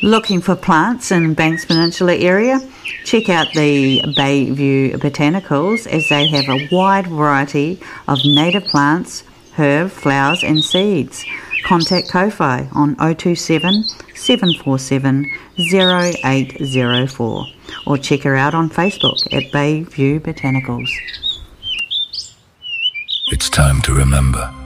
Looking for plants in Banks Peninsula area? Check out the Bayview Botanicals, as they have a wide variety of native plants, herb, flowers and seeds. Contact Ko-Fi on 027 747 0804 or check her out on Facebook at Bayview Botanicals. It's time to remember.